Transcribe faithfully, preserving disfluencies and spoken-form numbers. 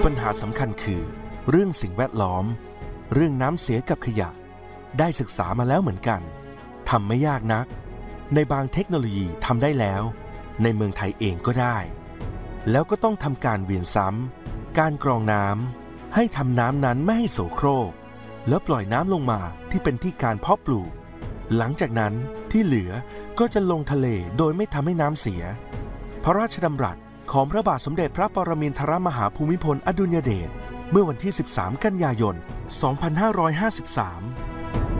ปัญหาสำคัญคือเรื่องสิ่งแวดล้อมเรื่องน้ำเสียกับขยะได้ศึกษามาแล้วเหมือนกันทำไม่ยากนักในบางเทคโนโลยีทำได้แล้วในเมืองไทยเองก็ได้แล้วก็ต้องทำการเวียนซ้ำการกรองน้ำให้ทำน้ำนั้นไม่ให้โสโครกแล้วปล่อยน้ำลงมาที่เป็นที่การเพาะปลูกหลังจากนั้นที่เหลือก็จะลงทะเลโดยไม่ทำให้น้ำเสียพระราชดำรัสของพระบาทสมเด็จพระปรมินทรมหาภูมิพลอดุลยเดชเมื่อวันที่สิบสามกันยายนสองพันห้าร้อยห้าสิบสาม